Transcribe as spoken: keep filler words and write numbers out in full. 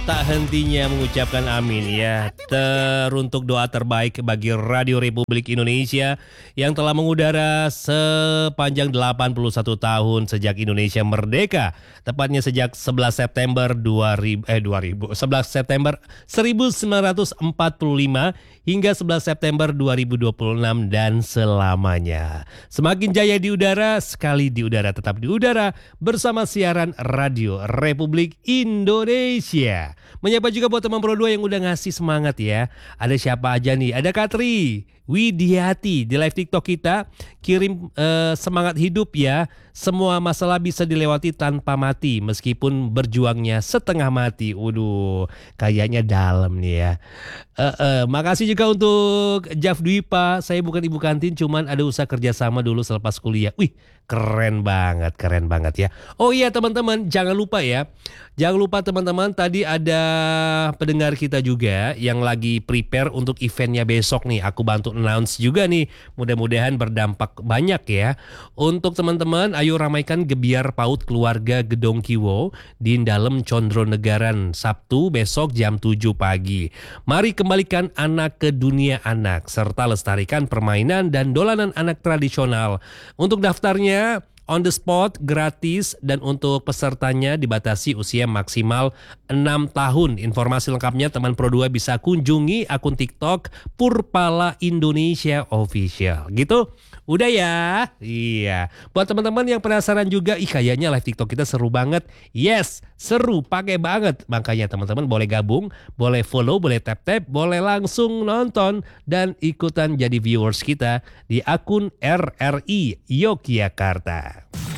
tak hentinya mengucapkan amin ya. Teruntuk doa terbaik bagi Radio Republik Indonesia yang telah mengudara sepanjang delapan puluh satu tahun sejak Indonesia merdeka. Tepatnya sejak sebelas September dua ribu, eh dua ribu, sebelas September seribu sembilan ratus empat puluh lima hingga sebelas September dua ribu dua puluh enam dan selamanya. Semakin jaya di udara, sekali di udara tetap di udara bersama siaran Radio Republik Indonesia. Menyapa juga buat teman Pro dua yang udah ngasih semangat ya. Ada siapa aja nih? Ada Katri Widiati di live TikTok kita. Kirim eh, semangat hidup ya. Semua masalah bisa dilewati tanpa mati meskipun berjuangnya setengah mati. Waduh, kayaknya dalam nih ya. Eh, eh, makasih juga untuk Jaf Dwipa. Saya bukan ibu kantin, cuman ada usaha kerjasama dulu selepas kuliah. Wih, keren banget, keren banget ya. Oh iya teman-teman, jangan lupa ya. Jangan lupa teman-teman, tadi ada pendengar kita juga yang lagi prepare untuk eventnya besok nih. Aku bantu announce juga nih. Mudah-mudahan berdampak banyak ya. Untuk teman-teman, ayo ramaikan gebiar paut keluarga Gedong Kiwo di Dalem Condronegaran Sabtu besok jam tujuh pagi. Mari kembalikan anak ke dunia anak serta lestarikan permainan dan dolanan anak tradisional. Untuk daftarnya on the spot, gratis, dan untuk pesertanya dibatasi usia maksimal enam tahun. Informasi lengkapnya teman Pro dua bisa kunjungi akun TikTok Purpala Indonesia Official. Gitu? Udah ya? Iya. Buat teman-teman yang penasaran juga, ih kayaknya live TikTok kita seru banget. Yes, seru, pakai banget. Makanya teman-teman boleh gabung, boleh follow, boleh tap-tap, boleh langsung nonton dan ikutan jadi viewers kita di akun R R I Yogyakarta.